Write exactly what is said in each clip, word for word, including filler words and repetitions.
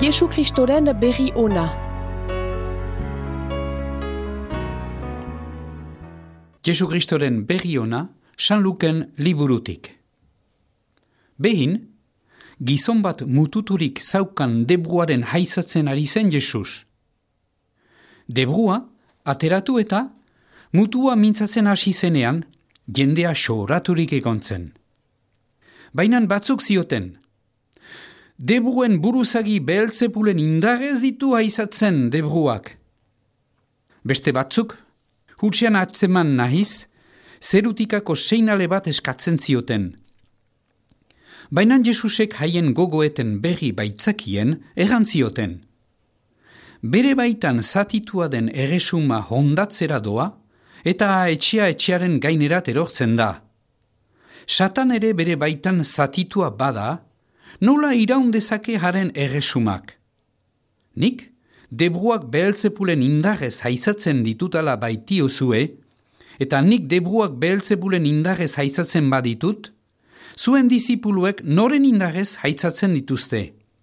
Jesu Kristoren berri ona. Jesu Kristoren berri ona, San Luken liburutik. Behin, gizon bat mututurik zaukan debruaren haizatzen ari zen Jesus. Debrua, ateratu eta, mutua mintzatzen hasi zenean, jendea sooraturik egon zen. Bainan batzuk zioten, debruen buruzagi Beelzebulen indarrez ditu haizatzen debruak. Beste batzuk, hutsean atzeman nahiz, zerutikako seinale bat eskatzen zioten. Bainan Jesusek haien gogoeten berri baitzakien errantzioten. Bere baitan zatitua den erresuma hondatzera doa, eta etxea etxearen gainerat erortzen da. Satan ere bere baitan zatitua bada, nola iraun dezake haren erresumak. Nik, debruak Beelzebulen indarrez haizatzen ditutala baitiozue, eta nik debruak Beelzebulen indarrez haizatzen baditut, zuen disipuluek noren indarrez haitzatzen dituzte.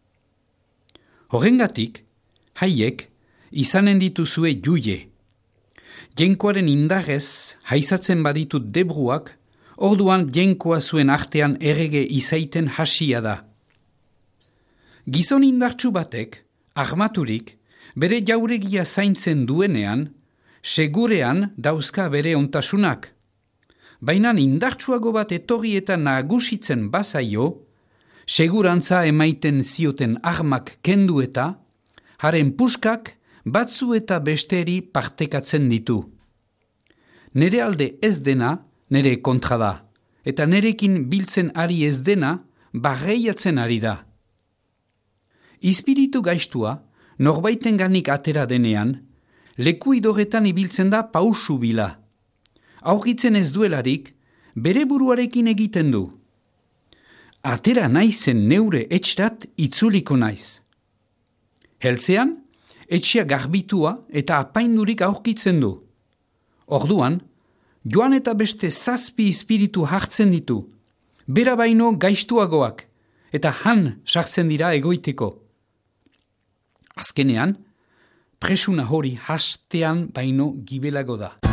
Horrengatik, haiek izanen dituzue juie. Jenkoaren indarrez haizatzen baditut debruak, orduan jenkoa zuen artean errege izaiten hasia da. Gizon indartsu batek, armaturik, bere jauregia zaintzen duenean, segurean dauzka bere ontasunak. Baina indartsuago bat etorri eta nagusitzen bazaio, segurantza emaiten zioten armak kendu eta, haren puskak batzu eta besteri partekatzen ditu. Nere alde ez dena, nere kontra da, eta nerekin biltzen ari ez dena, barreiatzen ari da. Ispiritu gaistua, norbaiten ganik atera denean, leku idoretan ibiltzen da pausu bila. Aurkitzen ez duelarik, bere buruarekin egiten du. Atera naizen neure etxerat itzuliko naiz. Heltzean, etxea garbitua eta apaindurik aurkitzen du. Orduan, joan eta beste zazpi ispiritu hartzen ditu, bera baino gaistuagoak, eta han sartzen dira egoiteko. Azkenean, presuna hori hastean baino gibelago da.